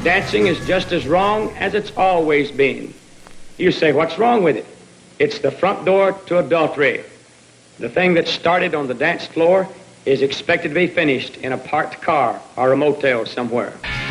Dancing is just as wrong as it's always been. You say, what's wrong with it? It's the front door to adultery. The thing that started on the dance floor is expected to be finished in a parked car or a motel somewhere.